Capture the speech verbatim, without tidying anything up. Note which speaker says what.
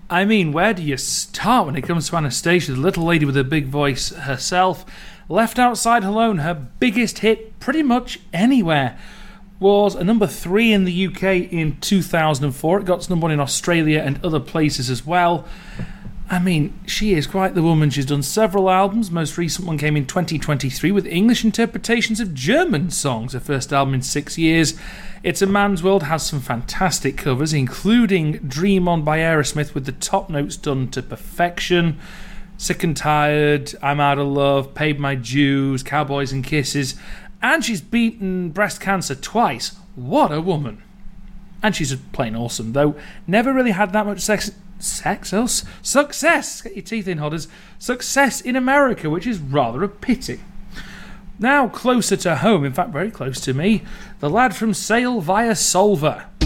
Speaker 1: I mean, where do you start when it comes to Anastacia, the little lady with a big voice herself? Left Outside Alone, her biggest hit pretty much anywhere, was a number three in the U K in two thousand four. It got to number one in Australia and other places as well. I mean, she is quite the woman. She's done several albums. Most recent one came in twenty twenty-three with English interpretations of German songs, her first album in six years. It's a Man's World has some fantastic covers, including Dream On by Aerosmith with the top notes done to perfection. Sick and Tired, I'm Out of Love, Paid My Dues, Cowboys and Kisses. And she's beaten breast cancer twice. What a woman. And she's plain awesome, though never really had that much sex... Sex? Else? Success! Get your teeth in, Hodders. Success in America, which is rather a pity. Now, closer to home, in fact, very close to me, the lad from Sale via Solver.